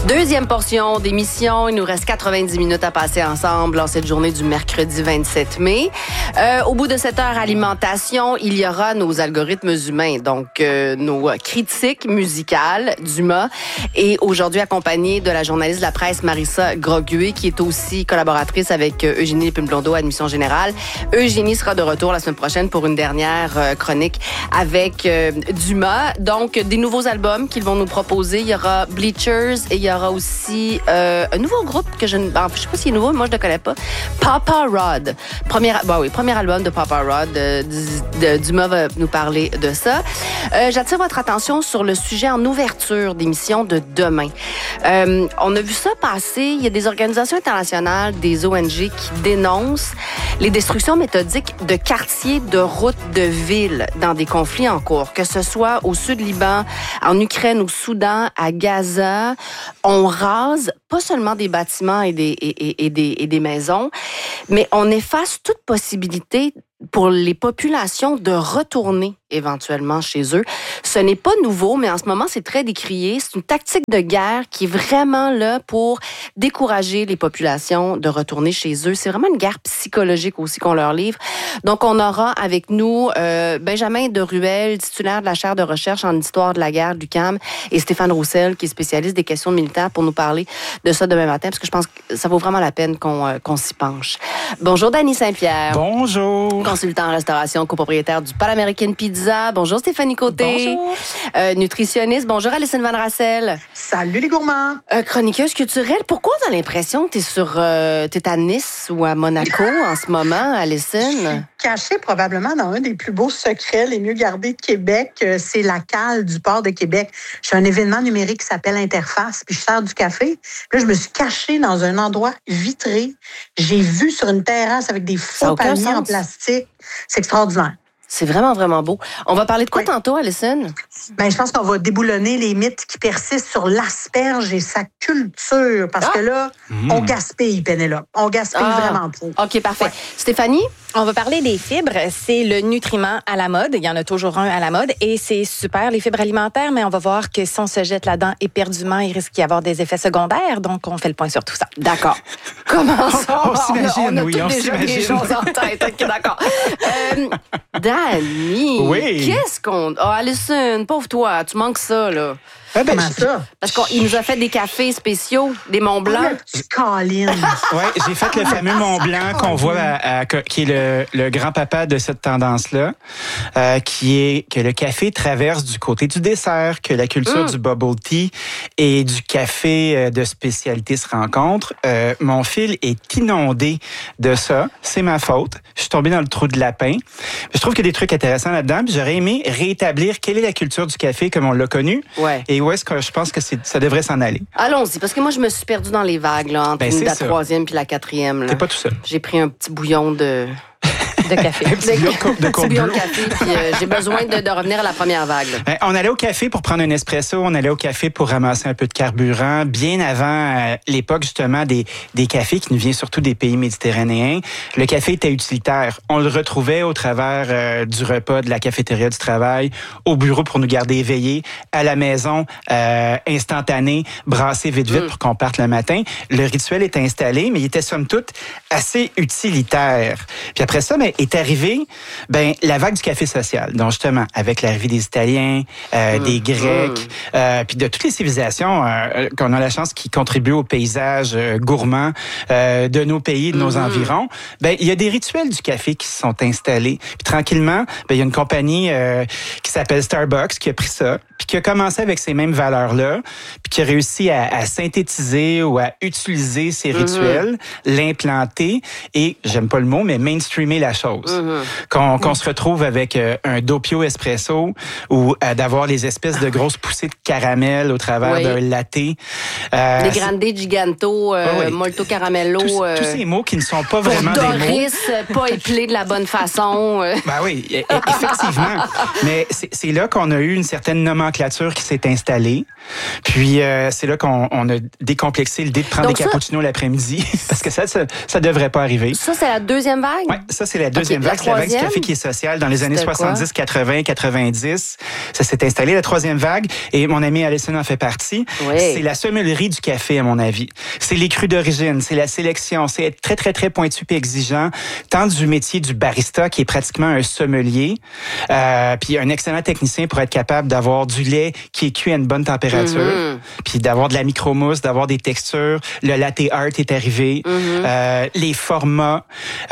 Deuxième portion d'émission. Il nous reste 90 minutes à passer ensemble en cette journée du mercredi 27 mai. Au bout de cette heure alimentation, il y aura nos algorithmes humains, donc nos critiques musicales d'Uma. Et aujourd'hui, accompagnée de la journaliste de la presse Marissa Groguet, qui est aussi collaboratrice avec Eugénie Lépine-Blondeau, Admission Générale. Eugénie sera de retour la semaine prochaine pour une dernière chronique avec Duma. Donc, des nouveaux albums qu'ils vont nous proposer. Il y aura Bleachers et il y aura aussi un nouveau groupe que je ne sais pas s'il est nouveau, mais moi je ne le connais pas. Papa Rod. Premier album de Papa Rod. Duma va nous parler de ça. J'attire votre attention sur le sujet en ouverture d'émission de demain. On a vu ça passer. Il y a des organisations internationales, des ONG qui dénoncent les destructions méthodiques de quartiers, de routes, de villes dans des conflits en cours, que ce soit au sud Liban, en Ukraine, au Soudan, à Gaza. On rase pas seulement des bâtiments et des maisons, mais on efface toute possibilité pour les populations de retourner éventuellement chez eux. Ce n'est pas nouveau, mais en ce moment, c'est très décrié. C'est une tactique de guerre qui est vraiment là pour décourager les populations de retourner chez eux. C'est vraiment une guerre psychologique aussi qu'on leur livre. Donc, on aura avec nous Benjamin Deruel, titulaire de la chaire de recherche en histoire de la guerre de l'UQAM, et Stéphane Roussel, qui est spécialiste des questions militaires, pour nous parler de ça demain matin, parce que je pense que ça vaut vraiment la peine qu'on s'y penche. Bonjour, Dany Saint-Pierre. Bonjour. Consultant en restauration, copropriétaire du Pan American Pizza. Bonjour Stéphanie Côté. Bonjour. Nutritionniste. Bonjour Alison Van Rassel. Salut les gourmands. Chroniqueuse culturelle. Pourquoi t'as l'impression que t'es à Nice ou à Monaco en ce moment, Alison? Je suis cachée probablement dans un des plus beaux secrets, les mieux gardés de Québec. C'est la cale du port de Québec. Je suis un événement numérique qui s'appelle Interface, puis je sers du café. Puis là, je me suis cachée dans un endroit vitré. J'ai vu sur une terrasse avec des faux palmiers en plastique. C'est extraordinaire. C'est vraiment, vraiment beau. On va parler de quoi tantôt, Alison? Je pense qu'on va déboulonner les mythes qui persistent sur l'asperge et sa culture. Parce que là, on gaspille, Pénélope. On gaspille vraiment trop. OK, parfait. Ouais. Stéphanie? On va parler des fibres. C'est le nutriment à la mode. Il y en a toujours un à la mode. Et c'est super, les fibres alimentaires. Mais on va voir que si on se jette là-dedans éperdument, il risque d'y avoir des effets secondaires. Donc, on fait le point sur tout ça. D'accord. Comment ça? On s'imagine, on a déjà des choses en tête. OK, d'accord. Dany, oui. Qu'est-ce qu'on... Oh, Alison, pauvre toi, tu manques ça, là. Comment ça? Parce qu'il nous a fait des cafés spéciaux, des Mont Blanc. Oui, j'ai fait le fameux Mont Blanc qu'on voit, qui est le grand-papa de cette tendance-là, qui est que le café traverse du côté du dessert, que la culture du bubble tea et du café de spécialité se rencontrent. Mon fil est inondé de ça. C'est ma faute. Je suis tombé dans le trou de lapin. Je trouve qu'il y a des trucs intéressants là-dedans. Puis j'aurais aimé rétablir quelle est la culture du café comme on l'a connu. Ouais. Et où est-ce que je pense que ça devrait s'en aller? Allons-y, parce que moi, je me suis perdue dans les vagues, là, entre la troisième puis la quatrième. T'es pas tout seul. J'ai pris un petit bouillon de café. Un petit bouillon de café, puis j'ai besoin de revenir à la première vague. On allait au café pour prendre un espresso, on allait au café pour ramasser un peu de carburant, bien avant l'époque justement des cafés qui nous viennent surtout des pays méditerranéens. Le café était utilitaire. On le retrouvait au travers du repas, de la cafétéria du travail, au bureau pour nous garder éveillés, à la maison, instantané, brassé vite pour qu'on parte le matin. Le rituel était installé, mais il était somme toute assez utilitaire. Puis après ça, est arrivée la vague du café social. Donc justement, avec l'arrivée des Italiens, des Grecs, puis de toutes les civilisations qu'on a la chance qui contribuent au paysage gourmand de nos pays, de nos environs, il y a des rituels du café qui se sont installés. Puis tranquillement, il y a une compagnie qui s'appelle Starbucks qui a pris ça, puis qui a commencé avec ces mêmes valeurs-là, puis qui a réussi à synthétiser ou à utiliser ces rituels, l'implanter et, j'aime pas le mot, mais mainstreamer la chose. Qu'on se retrouve avec un doppio espresso ou d'avoir les espèces de grosses poussées de caramel au travers d'un latte. Des grande giganto, molto caramello. Tous ces mots qui ne sont pas vraiment des mots. Doris, pas épilé de la bonne façon. Oui, effectivement. Mais c'est là qu'on a eu une certaine nomenclature qui s'est installée. Puis c'est là qu'on a décomplexé l'idée de prendre des cappuccinos l'après-midi parce que ça devrait pas arriver. Ça, c'est la deuxième vague? Oui, ça, c'est la deuxième vague, c'est la vague du café qui est social dans les années 70, 80, 90. Ça s'est installé, la troisième vague, et mon ami Alison en fait partie. Oui. C'est la sommellerie du café, à mon avis. C'est les crus d'origine, c'est la sélection, c'est être très, très, très pointu et exigeant, tant du métier du barista, qui est pratiquement un sommelier, puis un excellent technicien pour être capable d'avoir du lait qui est cuit à une bonne température, puis d'avoir de la micromousse, d'avoir des textures. Le latte art est arrivé, les formats,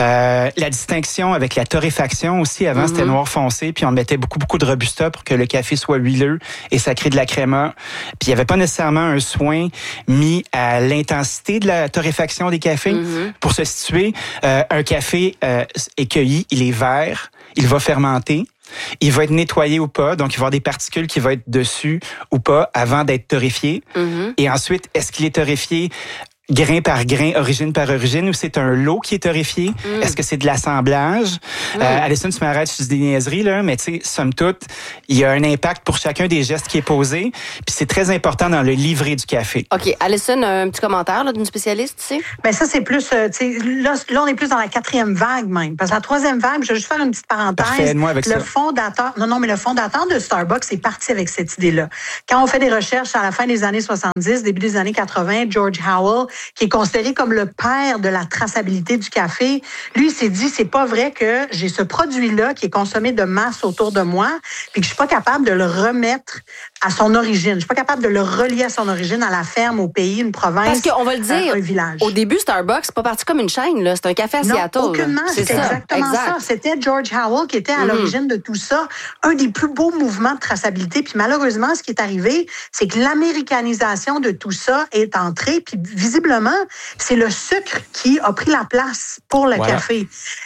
la distinction avec la torréfaction aussi. Avant, c'était noir foncé, puis on mettait beaucoup de robusta pour que le café soit huileux et ça crée de la créma. Puis il n'y avait pas nécessairement un soin mis à l'intensité de la torréfaction des cafés. Pour se situer, un café est cueilli, il est vert, il va fermenter. Il va être nettoyé ou pas, donc il va y avoir des particules qui vont être dessus ou pas avant d'être torréfié. Et ensuite, est-ce qu'il est torréfié grain par grain, origine par origine, ou c'est un lot qui est torréfié? Est-ce que c'est de l'assemblage? Alison, tu m'arrêtes, je dis des niaiseries, là, mais tu sais, somme toute, il y a un impact pour chacun des gestes qui est posé, puis c'est très important dans le livret du café. OK. Alison, un petit commentaire là, d'une spécialiste, tu sais? Ben ça, c'est plus, tu sais, là, on est plus dans la quatrième vague même. Parce que la troisième vague, je vais juste faire une petite parenthèse. Parfait, aide-moi avec ça. Mais le fondateur de Starbucks est parti avec cette idée-là. Quand on fait des recherches à la fin des années 70, début des années 80, George Howell, qui est considéré comme le père de la traçabilité du café, lui, il s'est dit, c'est pas vrai que j'ai ce produit-là qui est consommé de masse autour de moi, puis que je suis pas capable de le remettre à son origine. Je suis pas capable de le relier à son origine, à la ferme, au pays, une province, parce qu'on va le dire, un village. Au début, Starbucks, c'est pas parti comme une chaîne, là. C'est un café à Seattle. Non, aucunement. C'est C'est exactement ça. C'était George Howell qui était à l'origine de tout ça. Un des plus beaux mouvements de traçabilité. Puis malheureusement, ce qui est arrivé, c'est que l'américanisation de tout ça est entrée. Puis visiblement, c'est le sucre qui a pris la place pour le café.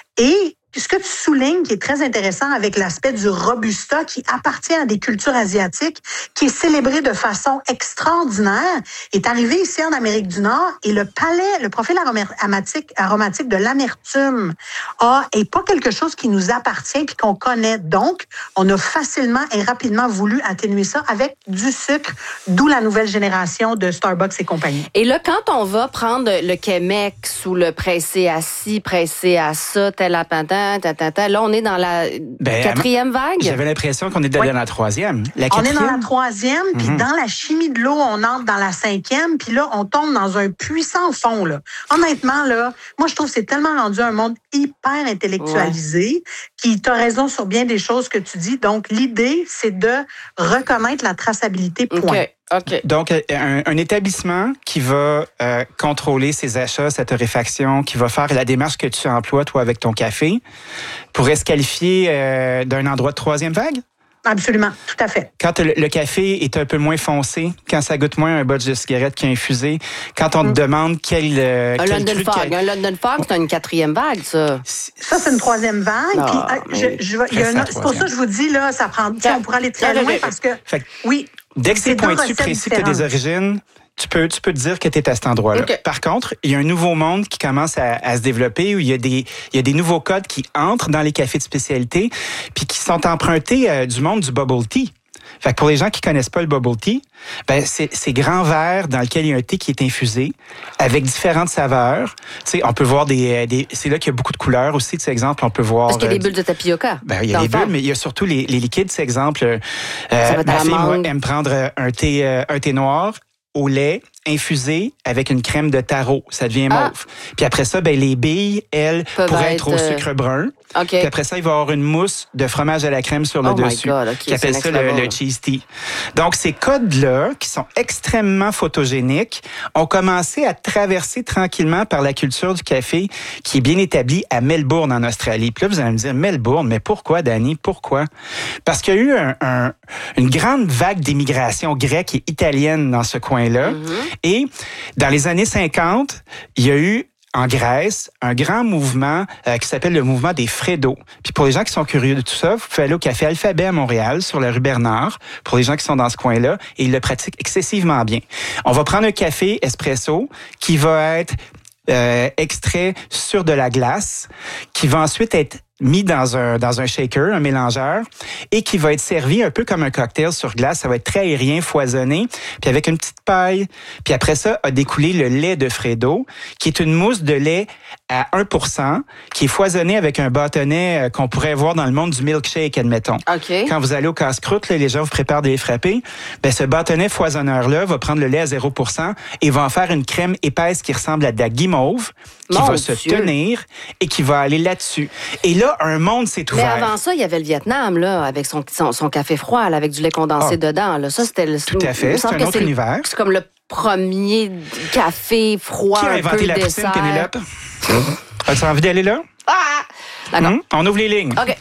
Et ce que tu soulignes, qui est très intéressant avec l'aspect du Robusta, qui appartient à des cultures asiatiques, qui est célébré de façon extraordinaire, est arrivé ici en Amérique du Nord, et le profil aromatique de l'amertume est pas quelque chose qui nous appartient puis qu'on connaît. Donc, on a facilement et rapidement voulu atténuer ça avec du sucre, d'où la nouvelle génération de Starbucks et compagnie. Et là, quand on va prendre le Chemex ou le pressé à ci, pressé à ça, tel appentin, là, on est dans la quatrième vague. J'avais l'impression qu'on est dans la troisième. On est dans la troisième, puis dans la chimie de l'eau, on entre dans la cinquième, puis là, on tombe dans un puissant fond. Là. Honnêtement, là, moi, je trouve que c'est tellement rendu un monde hyper intellectualisé, qui t'as raison sur bien des choses que tu dis. Donc, l'idée, c'est de reconnaître la traçabilité, point. Okay. Donc, un établissement qui va contrôler ses achats, sa torréfaction, qui va faire la démarche que tu emploies, toi, avec ton café, pourrait se qualifier d'un endroit de troisième vague? Absolument, tout à fait. Quand le café est un peu moins foncé, quand ça goûte moins un botch de cigarette qu'un infusé, quand on te demande quel Un London Fog, c'est une quatrième vague, ça. Ça, c'est une troisième vague. Non, c'est pour ça que je vous dis, là, ça prend... On pourra aller très loin parce que... Oui. Dès que c'est pointu, précis, que tu as des origines, tu peux te dire que tu es à cet endroit-là. Okay. Par contre, il y a un nouveau monde qui commence à se développer où il y a des nouveaux codes qui entrent dans les cafés de spécialité puis qui sont empruntés du monde du bubble tea. Fait que pour les gens qui connaissent pas le bubble tea, c'est grand verre dans lequel il y a un thé qui est infusé avec différentes saveurs. Tu sais, on peut voir c'est là qu'il y a beaucoup de couleurs aussi. Tu sais, exemple, on peut voir. Est-ce qu'il y a des bulles de tapioca? Il y a des bulles, mais il y a surtout les liquides. C'est exemple. Ma fille, moi, aime prendre un thé noir au lait infusé avec une crème de taro. Ça devient mauve. Puis après ça, les billes, elles, pourraient être au sucre brun. Okay. Puis après ça, il va y avoir une mousse de fromage à la crème sur le dessus. Qui appelle ça le cheese tea. Donc, ces codes-là, qui sont extrêmement photogéniques, ont commencé à traverser tranquillement par la culture du café qui est bien établie à Melbourne, en Australie. Puis là, vous allez me dire, Melbourne, mais pourquoi, Dani? Pourquoi? Parce qu'il y a eu une grande vague d'immigration grecque et italienne dans ce coin-là. Et dans les années 50, il y a eu en Grèce, un grand mouvement qui s'appelle le mouvement des Freddo. Puis pour les gens qui sont curieux de tout ça, vous pouvez aller au Café Alphabet à Montréal, sur la rue Bernard, pour les gens qui sont dans ce coin-là, et ils le pratiquent excessivement bien. On va prendre un café espresso qui va être extrait sur de la glace, qui va ensuite être mis dans un shaker, un mélangeur, et qui va être servi un peu comme un cocktail sur glace. Ça va être très aérien, foisonné, puis avec une petite paille. Puis après ça, a découlé le lait de Fredo, qui est une mousse de lait à 1%, qui est foisonnée avec un bâtonnet qu'on pourrait voir dans le monde du milkshake, admettons. OK. Quand vous allez au casse-croûte, là, les gens vous préparent des frappés, ben ce bâtonnet foisonneur-là va prendre le lait à 0% et va en faire une crème épaisse qui ressemble à de la guimauve, qui Mon va se Dieu. tenir et qui va aller là-dessus. Et là, un monde s'est Mais ouvert. avant ça, il y avait le Vietnam, là, avec son café froid, là, avec du lait condensé dedans. Là. Ça, c'était le. Tout à fait, il me c'est semble un que autre univers. C'est comme le premier café froid, Qui a un inventé peu la poutine, dessert. Pénélope? As-tu envie d'aller là? Ah! D'accord. On ouvre les lignes. OK.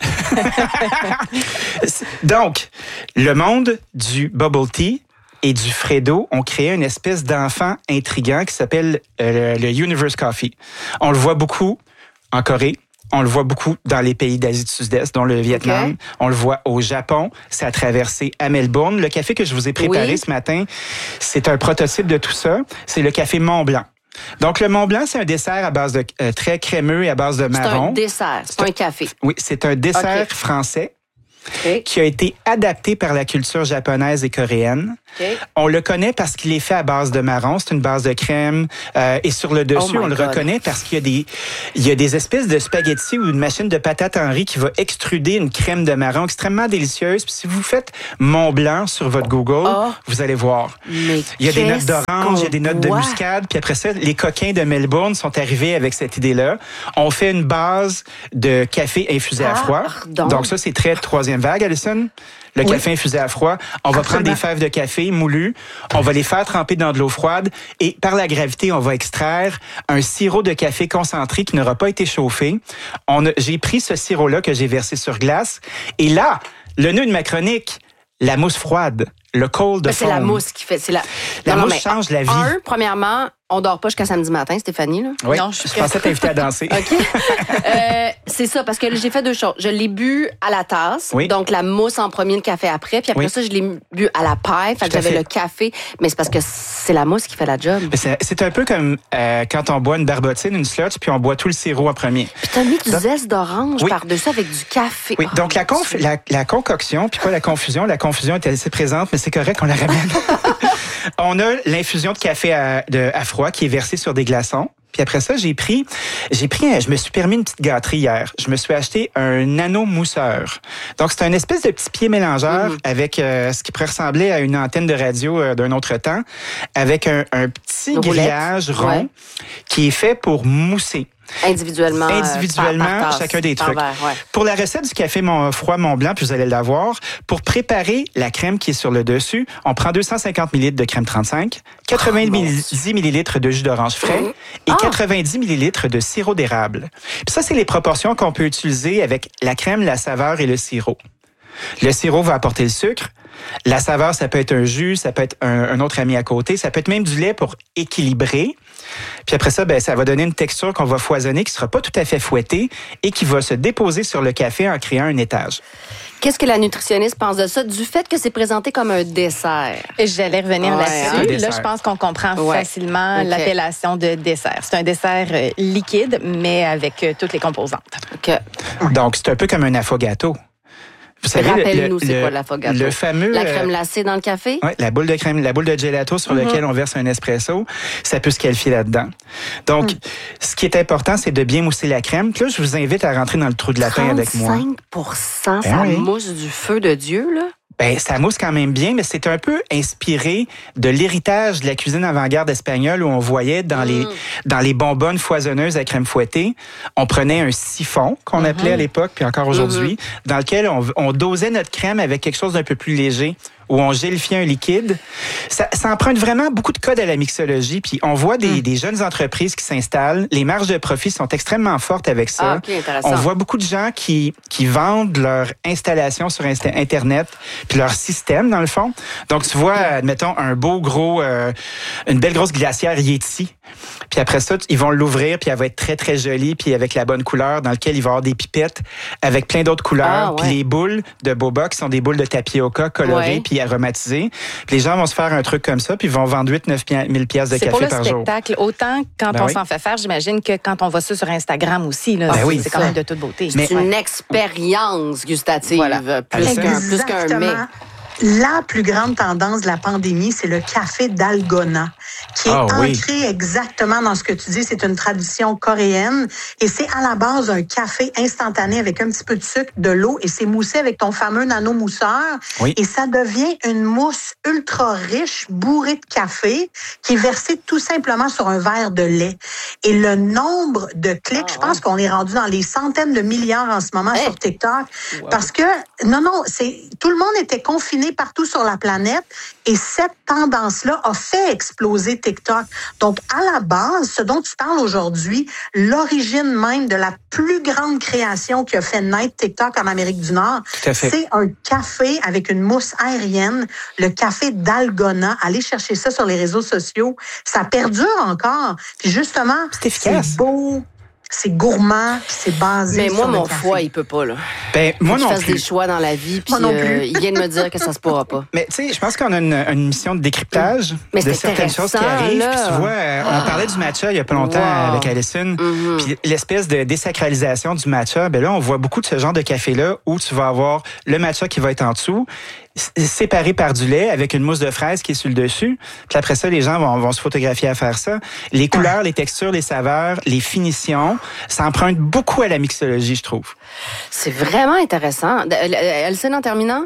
Donc, le monde du bubble tea et du Fredo ont créé une espèce d'enfant intriguant qui s'appelle le Universe Coffee. On le voit beaucoup en Corée. On le voit beaucoup dans les pays d'Asie du Sud-Est, dont le Vietnam. OK. On le voit au Japon. Ça a traversé à Melbourne. Le café que je vous ai préparé Oui. ce matin, c'est un prototype de tout ça. C'est le café Mont Blanc. Donc, le Mont Blanc, c'est un dessert à base de très crémeux et à base de C'est marron. un dessert, c'est pas un café. Oui, c'est un dessert OK. français OK. qui a été adapté par la culture japonaise et coréenne. OK. On le connaît parce qu'il est fait à base de marron. C'est une base de crème. Et sur le dessus, Oh my on le God. reconnaît parce qu'il y a des espèces de spaghettis ou une machine de patates en riz qui va extruder une crème de marron extrêmement délicieuse. Puis si vous faites Mont Blanc sur votre Google, Oh. vous allez voir. Mais Il y a des notes qu'est-ce d'orange, il y a des notes de qu'on boit? muscade. Puis après ça, les coquins de Melbourne sont arrivés avec cette idée-là. On fait une base de café infusé à froid. Pardon. Donc ça, c'est très troisième vague, Alison. Le café infusé à froid. On va prendre des fèves de café moulues. On va les faire tremper dans de l'eau froide. Et par la gravité, on va extraire un sirop de café concentré qui n'aura pas été chauffé. J'ai pris ce sirop-là que j'ai versé sur glace. Et là, le nœud de ma chronique, la mousse froide. Le cold Ben, c'est foam. la mousse qui fait. C'est la La Non, mousse mais change la vie. Premièrement, on dort pas jusqu'à samedi matin, Stéphanie. Là. Oui, Non, je je suis pensais t'inviter à danser. OK. C'est ça, parce que j'ai fait deux choses. Je l'ai bu à la tasse, Oui. donc la mousse en premier, le café après. Puis après Oui. ça, je l'ai bu à la paille. Fait que Tout à j'avais fait. le café. Mais c'est parce que c'est la mousse qui fait la job. Mais c'est un peu comme quand on boit une barbotine, une slotch, puis on boit tout le sirop en premier. Puis t'as mis du zeste d'orange Oui. par-dessus avec du café. Oui, Oh, donc la concoction, puis pas la confusion est assez présente, mais c'est correct, on la ramène. On a l'infusion de café à froid qui est versée sur des glaçons. Puis après ça, je me suis permis une petite gâterie hier. Je me suis acheté un nano mousseur. Donc, c'est un espèce de petit pied mélangeur avec ce qui pourrait ressembler à une antenne de radio d'un autre temps, avec un petit Une roulette. grillage rond Ouais. qui est fait pour mousser. Individuellement. Individuellement, par tasse, chacun des par trucs. verre, ouais. Pour la recette du café froid Mont Blanc, puis vous allez l'avoir, pour préparer la crème qui est sur le dessus, on prend 250 ml de crème 35, 90 ml de jus d'orange frais et 90 ml de sirop d'érable. Puis ça, c'est les proportions qu'on peut utiliser avec la crème, la saveur et le sirop. Le sirop va apporter le sucre. La saveur, ça peut être un jus, ça peut être un autre ami à côté, ça peut être même du lait pour équilibrer. Puis après ça, ça va donner une texture qu'on va foisonner, qui sera pas tout à fait fouettée et qui va se déposer sur le café en créant un étage. Qu'est-ce que la nutritionniste pense de ça, du fait que c'est présenté comme un dessert? Et j'allais revenir Ouais, un là-dessus. dessert. Là, je pense qu'on comprend Ouais. facilement OK. l'appellation de dessert. C'est un dessert liquide, mais avec toutes les composantes. OK. Donc, c'est un peu comme un affogato. Vous savez, Rappelle-nous, c'est quoi l'affogato? Le fameux... La crème glacée dans le café? Oui, la boule de crème, la boule de gelato sur laquelle on verse un espresso, ça peut se qualifier là-dedans. Donc, ce qui est important, c'est de bien mousser la crème. Puis là, je vous invite à rentrer dans le trou de lapin avec moi. 35%, ça Ben oui. mousse du feu de Dieu, là? Ça mousse quand même bien, mais c'est un peu inspiré de l'héritage de la cuisine avant-garde espagnole où on voyait dans les bonbonnes foisonneuses à crème fouettée, on prenait un siphon qu'on appelait à l'époque, puis encore aujourd'hui, dans lequel on dosait notre crème avec quelque chose d'un peu plus léger, où on gélifiait un liquide. Ça emprunte vraiment beaucoup de codes à la mixologie, puis on voit des jeunes entreprises qui s'installent. Les marges de profit sont extrêmement fortes avec ça. Ah, OK, intéressant. On voit beaucoup de gens qui vendent leur installation sur Internet, puis leur système, dans le fond. Donc, tu vois, admettons, une belle grosse glacière Yeti. Puis après ça, ils vont l'ouvrir, puis elle va être très, très jolie, puis avec la bonne couleur, dans lequel il va y avoir des pipettes avec plein d'autres couleurs. Ah, ouais. Puis les boules de boba, qui sont des boules de tapioca colorées, Ouais. puis aromatisé. Puis les gens vont se faire un truc comme ça, puis ils vont vendre 8-9 000 piastres de c'est café pour le par jour. spectacle. Autant quand on s'en fait faire, j'imagine que quand on voit ça sur Instagram aussi, là, c'est quand même de toute beauté. C'est une expérience gustative, plus qu'un mets. La plus grande tendance de la pandémie, c'est le café dalgona, qui est ancré exactement dans ce que tu dis. C'est une tradition coréenne et c'est à la base un café instantané avec un petit peu de sucre, de l'eau et c'est moussé avec ton fameux nano-mousseur. Oui. Et ça devient une mousse ultra riche, bourrée de café, qui est versée tout simplement sur un verre de lait. Et le nombre de clics, je pense qu'on est rendu dans les centaines de milliards en ce moment sur TikTok. Parce que, tout le monde était confiné partout sur la planète et cette tendance-là a fait exploser TikTok. Donc, à la base, ce dont tu parles aujourd'hui, l'origine même de la plus grande création qui a fait naître TikTok en Amérique du Nord, c'est un café avec une mousse aérienne, le café dalgona. Allez chercher ça sur les réseaux sociaux. Ça perdure encore. Puis justement, c'est efficace. C'est beau. C'est gourmand, c'est basé sur le café. Mais moi, mon foie, il peut pas, là. Moi non plus. Fasses des choix dans la vie, puis il vient de me dire que ça se pourra pas. Mais tu sais, je pense qu'on a une mission de décryptage de certaines choses qui arrivent. Puis tu vois, on parlait du matcha il y a pas longtemps avec Alison. Puis l'espèce de désacralisation du matcha, ben là, on voit beaucoup de ce genre de café-là où tu vas avoir le matcha qui va être en dessous, séparé par du lait avec une mousse de fraise qui est sur le dessus. Puis après ça, les gens vont se photographier à faire ça. Les couleurs, les textures, les saveurs, les finitions, ça emprunte beaucoup à la mixologie, je trouve. C'est vraiment intéressant. Alison, en terminant?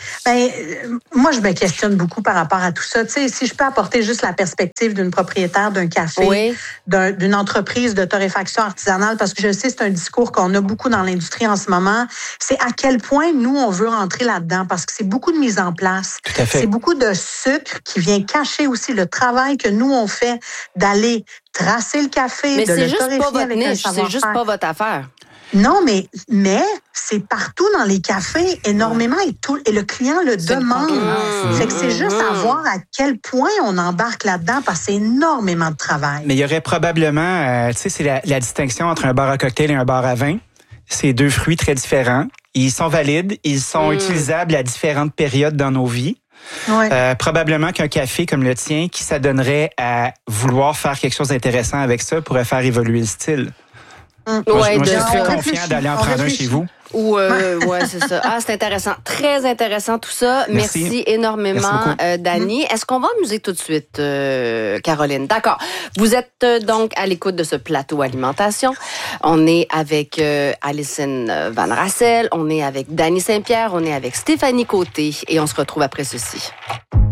Moi, je me questionne beaucoup par rapport à tout ça. Tu sais, si je peux apporter juste la perspective d'une propriétaire d'un café, d'une entreprise de torréfaction artisanale, parce que je sais, c'est un discours qu'on a beaucoup dans l'industrie en ce moment, c'est à quel point nous, on veut rentrer là-dedans, parce que c'est beaucoup de mise en place. Tout à fait. C'est beaucoup de sucre qui vient cacher aussi le travail que nous, on fait d'aller tracer le café, de le torréfier avec un savoir-faire. C'est juste pas votre affaire. Non, mais c'est partout dans les cafés, énormément, et le client le demande. Fait que c'est juste à voir à quel point on embarque là-dedans, parce que c'est énormément de travail. Mais il y aurait probablement, tu sais, c'est la distinction entre un bar à cocktail et un bar à vin. C'est deux fruits très différents. Ils sont valides, ils sont utilisables à différentes périodes dans nos vies. Ouais. Probablement qu'un café comme le tien, qui s'adonnerait à vouloir faire quelque chose d'intéressant avec ça, pourrait faire évoluer le style. Moi, je suis très confiant d'aller en prendre un chez vous. C'est ça. C'est intéressant. Très intéressant tout ça. Merci énormément, Dani. Est-ce qu'on va en musique tout de suite, Caroline? D'accord. Vous êtes donc à l'écoute de ce plateau alimentation. On est avec Alison Van Rassel, on est avec Dani Saint-Pierre, on est avec Stéphanie Côté et on se retrouve après ceci.